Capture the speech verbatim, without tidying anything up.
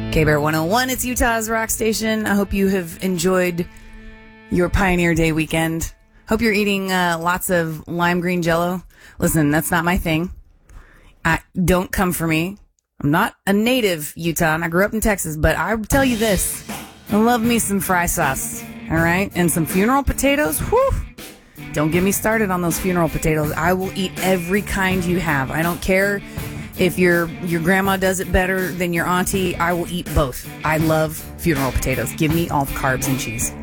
K-Bear one oh one, it's Utah's rock station. I hope you have enjoyed your Pioneer Day weekend. Hope you're eating uh, lots of lime green Jell-O. Listen, that's not my thing. I, don't come for me. I'm not a native Utah, and I grew up in Texas, but I will tell you this. I love me some fry sauce, all right? And some funeral potatoes, whew. Don't get me started on those funeral potatoes. I will eat every kind you have. I don't care if your your grandma does it better than your auntie. I will eat both. I love funeral potatoes. Give me all the carbs and cheese.